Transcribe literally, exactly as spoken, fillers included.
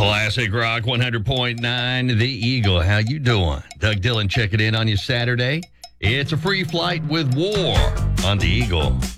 Classic Rock one hundred point nine, The Eagle. How you doing? Doug Dillon checking in on you Saturday. It's a free flight with War on The Eagle.